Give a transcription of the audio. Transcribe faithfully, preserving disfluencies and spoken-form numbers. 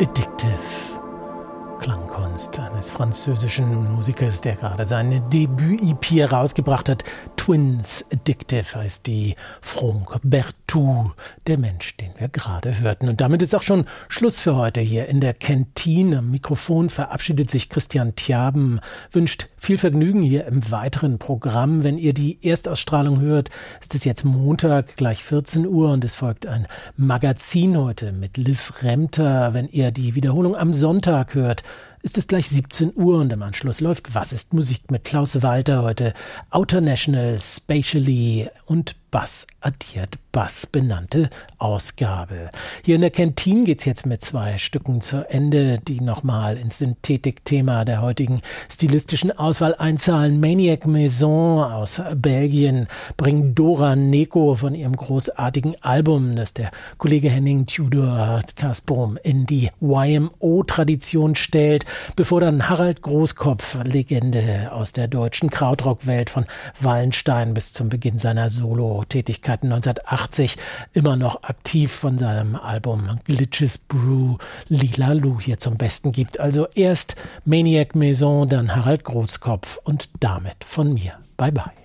Addictive. Klangkunst eines französischen Musikers, der gerade seine Debüt-E P herausgebracht hat. Twins Addictive heißt die. Franck Berthou, der Mensch, den wir gerade hörten. Und damit ist auch schon Schluss für heute hier in der Kantine. Am Mikrofon verabschiedet sich Christian Tjaben, wünscht viel Vergnügen hier im weiteren Programm. Wenn ihr die Erstausstrahlung hört, ist es jetzt Montag, gleich vierzehn Uhr, und es folgt ein Magazin heute mit Liz Remter. Wenn ihr die Wiederholung am Sonntag hört, ist es gleich siebzehn Uhr, und im Anschluss läuft Was ist Musik mit Klaus Walter, heute Outer National, Spatially und Bass addiert Bass benannte Ausgabe. Hier in der Kantine geht's jetzt mit zwei Stücken zu Ende, die nochmal ins Synthetik-Thema der heutigen stilistischen Auswahl einzahlen. Maniac Maison aus Belgien bringt Dora Neko von ihrem großartigen Album, das der Kollege Henning Tudor Kasbrom in die Y M O-Tradition stellt, bevor dann Harald Großkopf, Legende aus der deutschen Krautrock-Welt von Wallenstein bis zum Beginn seiner Solo-Tätigkeiten neunzehnhundertachtzig, immer noch aktiv, von seinem Album Glitches Brew Lila Lu hier zum Besten gibt. Also erst Maniac Maison, dann Harald Großkopf und damit von mir. Bye bye.